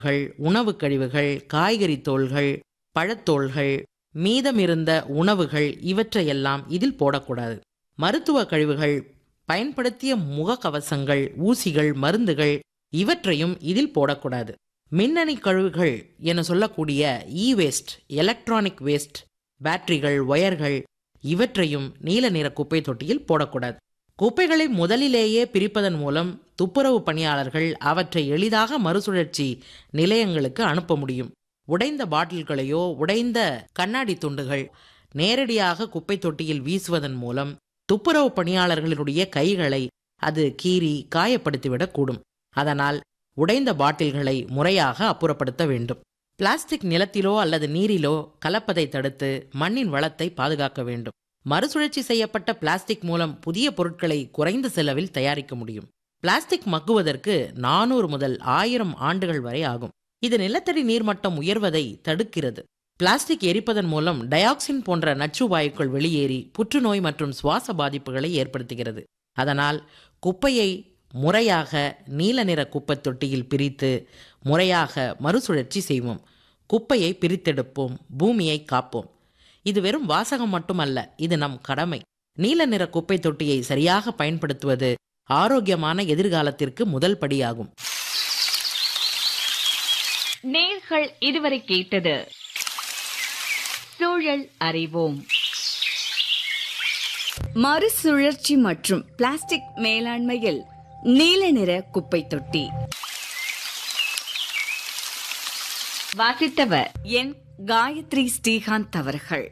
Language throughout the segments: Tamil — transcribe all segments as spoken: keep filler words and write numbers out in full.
உணவு கழிவுகள், காய்கறி தோல்கள், பழத்தோல்கள், மீதமிருந்த உணவுகள் இவற்றையெல்லாம் இதில் போடக்கூடாது. மருத்துவ கழிவுகள், பயன்படுத்திய முகக்கவசங்கள், ஊசிகள், மருந்துகள் இவற்றையும் இதில் போடக்கூடாது. மின்னணு கழிவுகள் என சொல்லக்கூடிய இ வேஸ்ட், எலக்ட்ரானிக் வேஸ்ட், பேட்டரிகள், ஒயர்கள் இவற்றையும் நீல நிற குப்பை தொட்டியில் போடக்கூடாது. குப்பைகளை முதலிலேயே பிரிப்பதன் மூலம் துப்புரவு பணியாளர்கள் அவற்றை எளிதாக மறுசுழற்சி நிலையங்களுக்கு அனுப்ப முடியும். உடைந்த பாட்டில்களையோ உடைந்த கண்ணாடி துண்டுகள் நேரடியாக குப்பை தொட்டியில் வீசுவதன் மூலம் துப்புரவு பணியாளர்களுடைய கைகளை அது கீறி காயப்படுத்திவிடக்கூடும். அதனால் உடைந்த பாட்டில்களை முறையாக அப்புறப்படுத்த வேண்டும். பிளாஸ்டிக் நிலத்திலோ அல்லது நீரிலோ கலப்பதை தடுத்து மண்ணின் வளத்தை பாதுகாக்க வேண்டும். மறுசுழற்சி செய்யப்பட்ட பிளாஸ்டிக் மூலம் புதிய பொருட்களை குறைந்த செலவில் தயாரிக்க முடியும். பிளாஸ்டிக் மக்குவதற்கு நானூறு முதல் ஆயிரம் ஆண்டுகள் வரை ஆகும். இது நிலத்தடி நீர்மட்டம் உயர்வதை தடுக்கிறது. பிளாஸ்டிக் எரிப்பதன் மூலம் டயாக்சின் போன்ற நச்சு வாயுக்கள் வெளியேறி புற்றுநோய் மற்றும் சுவாச பாதிப்புகளை ஏற்படுத்துகிறது. அதனால் குப்பையை முறையாக நீல நிற குப்பை தொட்டியில் பிரித்து முறையாக மறுசுழற்சி செய்வோம். குப்பையை பிரித்தெடுப்போம், பூமியை காப்போம். இது வெறும் வாசகம் மட்டுமல்ல, இது நம் கடமை. நீல நிற குப்பை தொட்டியை சரியாக பயன்படுத்துவது ஆரோக்கியமான எதிர்காலத்திற்கு முதல் படியாகும். நேர்கள் இதுவரை கேட்டது சூழல் அறிவோம். மறுசுழற்சி மற்றும் பிளாஸ்டிக் மேலாண்மையில் நீல நிற குப்பை தொட்டி. வாசித்தவர் என் காயத்ரி ஸ்ரீகாந்த் அவர்கள்.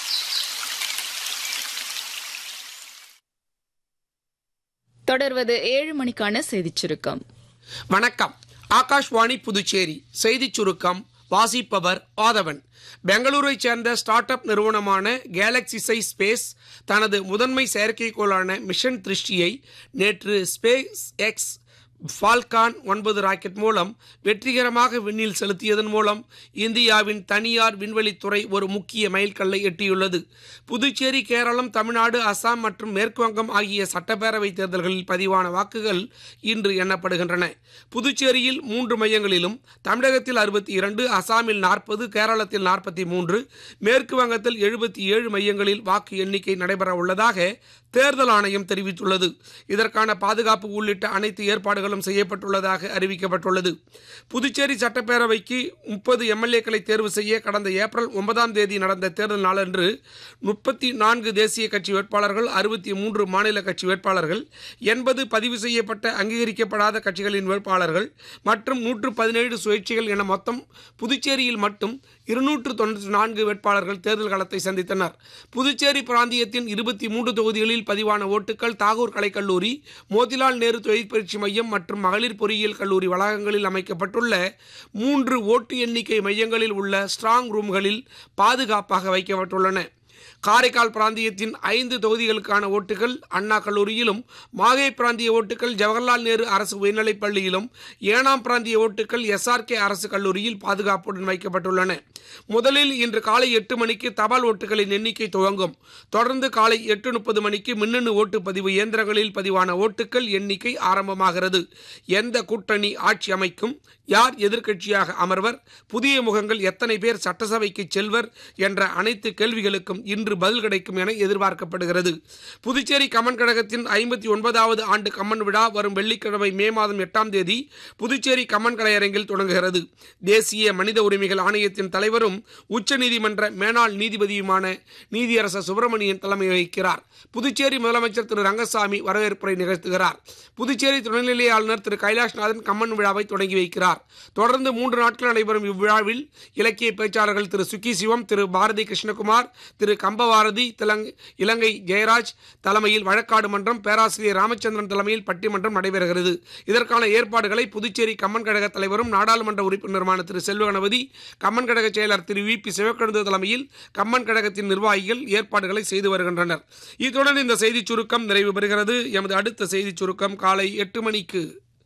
தொடர்வது ஏழு மணிக்கான செய்திச் சுருக்கம். வணக்கம். ஆகாஷ்வாணி புதுச்சேரி செய்திச் சுருக்கம் வாசிப்பவர் ஆதவன். பெங்களூரைச் சேர்ந்த ஸ்டார்ட் அப் நிறுவனமான கேலக்ஸி ஸ்பேஸ் தனது முதன்மை செயற்கைக்கோளான மிஷன் திருஷ்டியை நேற்று ஸ்பேஸ் எக்ஸ் ஃபால்கான் ஒன்பது ராக்கெட் மூலம் வெற்றிகரமாக விண்ணில் செலுத்தியதன் மூலம் இந்தியாவின் தனியார் விண்வெளித்துறை ஒரு முக்கிய மைல்கல்லை எட்டியுள்ளது. புதுச்சேரி, கேரளம், தமிழ்நாடு, அசாம் மற்றும் மேற்குவங்கம் ஆகிய சட்டப்பேரவை தேர்தல்களில் பதிவான வாக்குகள் இன்று எண்ணப்படுகின்றன. புதுச்சேரியில் மூன்று மையங்களிலும், தமிழகத்தில் அறுபத்தி இரண்டு, அசாமில் நாற்பது, கேரளத்தில் நாற்பத்தி மூன்று, மேற்கு வங்கத்தில் எழுபத்தி ஏழு மையங்களில் வாக்கு எண்ணிக்கை நடைபெற உள்ளதாக தேர்தல் ஆணையம் தெரிவித்துள்ளது. இதற்கான பாதுகாப்பு உள்ளிட்ட அனைத்து ஏற்பாடுகளும் செய்யப்பட்டுள்ளதாக அறிவிக்கப்பட்டுள்ளது. புதுச்சேரி சட்டப்பேரவைக்கு முப்பது எம்எல்ஏக்களை தேர்வு செய்ய கடந்த ஏப்ரல் ஒன்பதாம் தேதி நடந்த தேர்தல் நாளன்று முப்பத்தி நான்கு தேசிய கட்சி வேட்பாளர்கள், அறுபத்தி மூன்று மாநில கட்சி வேட்பாளர்கள், எண்பது பதிவு செய்யப்பட்ட அங்கீகரிக்கப்படாத கட்சிகளின் வேட்பாளர்கள் மற்றும் நூற்று பதினேழு சுயேட்சைகள் என மொத்தம் புதுச்சேரியில் மட்டும் இருநூற்று தொன்னூற்றி நான்கு வேட்பாளர்கள் தேர்தல் களத்தை சந்தித்தனர். புதுச்சேரி பிராந்தியத்தின் இருபத்தி மூன்று தொகுதிகளில் பதிவான ஓட்டுகள் தாகூர் கலைக்கல்லூரி, மோதிலால் நேரு தொழிற்பயிற்சி மையம் மற்றும் மகளிர் பொறியியல் கல்லூரி வளாகங்களில் அமைக்கப்பட்டுள்ள மூன்று ஓட்டு எண்ணிக்கை மையங்களில் உள்ள ஸ்ட்ராங் ரூம்களில் பாதுகாப்பாக வைக்கப்பட்டுள்ளன. காரைக்கால் பிராந்தியத்தின் ஐந்து தொகுதிகளுக்கான ஓட்டுகள் அண்ணா கல்லூரியிலும், மாகே பிராந்திய ஓட்டுகள் ஜவஹர்லால் நேரு அரசு உயர்நிலைப் பள்ளியிலும், ஏனாம் பிராந்திய ஓட்டுகள் எஸ்ஆர்கே அரசு கல்லூரியில் பாதுகாப்புடன் வைக்கப்பட்டுள்ளன. முதலில் இன்று காலை எட்டு மணிக்கு தபால் ஓட்டுகளின் எண்ணிக்கை துவங்கும். தொடர்ந்து காலை எட்டு முப்பது மணிக்கு மின்னணு ஓட்டுப்பதிவு இயந்திரங்களில் பதிவான ஓட்டுகள் எண்ணிக்கை ஆரம்பமாகிறது. எந்த கூட்டணி ஆட்சி அமைக்கும், யார் எதிர்க்கட்சியாக அமர்வர், புதிய முகங்கள் எத்தனை பேர் சட்டசபைக்கு செல்வர் என்ற அனைத்து கேள்விகளுக்கும் இன்று பதில் கிடைக்கும் என எதிர்பார்க்கப்படுகிறது. புதுச்சேரி கம்மன் கழகத்தின் ஐம்பத்தி ஒன்பதாவது ஆண்டு கம்மன் விழா வரும் வெள்ளிக்கிழமை மே மாதம் எட்டாம் தேதி புதுச்சேரி கம்மன் கலையரங்கில் தொடங்குகிறது. தேசிய மனித உரிமைகள் ஆணையத்தின் தலைவரும் உச்சநீதிமன்ற மேனாள் நீதிபதியுமான நீதியரசர் சுப்பிரமணியன் தலைமை வகிக்கிறார். புதுச்சேரி முதலமைச்சர் திரு ரங்கசாமி வரவேற்புரை நிகழ்த்துகிறார். புதுச்சேரி துணைநிலை ஆளுநர் திரு கைலாஷ்நாதன் கம்மன் விழாவை தொடங்கி வைக்கிறார். தொடர்ந்து மூன்று நாட்கள் நடைபெறும் இவ்விழாவில் இலக்கிய பேச்சாளர்கள் திரு சுக்கி சிவம், திரு பாரதி கிருஷ்ணகுமார், திரு கம்பவாரதி, இலங்கை ஜெயராஜ் தலைமையில் வழக்காடு மன்றம், பேராசிரியர் ராமச்சந்திரன் தலைமையில் பட்டிமன்றம் நடைபெறுகிறது. இதற்கான ஏற்பாடுகளை புதுச்சேரி கம்மன் கழக தலைவரும் நாடாளுமன்ற உறுப்பினருமான திரு செல்வ கணபதி, கம்மன் கழக செயலர் திரு வி பி சிவக்கழுந்து தலைமையில் கம்மன் கழகத்தின் நிர்வாகிகள் ஏற்பாடுகளை செய்து வருகின்றனர். இத்துடன் இந்த செய்திச் சுருக்கம் நிறைவு பெறுகிறது. எமது அடுத்த செய்திச் சுருக்கம் காலை எட்டு மணிக்கு.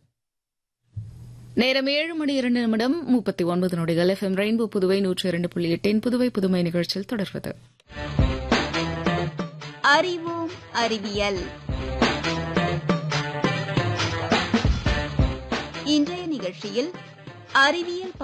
நேரம் ஏழு மணி இரண்டு நிமிடம் முப்பத்தி ஒன்பது நொடிகள். எஃப் எம் ரெயின்போ புதுவை நூற்றி இரண்டு புள்ளி எட்டின் புதுவை புதுமை நிகழ்ச்சியில் தொடர்வது அறிவோம் அறிவியல். இன்றைய நிகழ்ச்சியில் அறிவியல்